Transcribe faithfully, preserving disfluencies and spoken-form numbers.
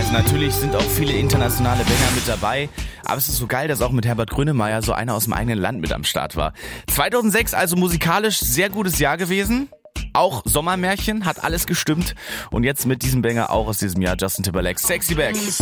Also natürlich sind auch viele internationale Banger mit dabei, aber es ist so geil, dass auch mit Herbert Grönemeyer so einer aus dem eigenen Land mit am Start war. zweitausendsechs also musikalisch sehr gutes Jahr gewesen. Auch Sommermärchen, hat alles gestimmt. Und jetzt mit diesem Banger auch aus diesem Jahr Justin Timberlake, Sexy Back.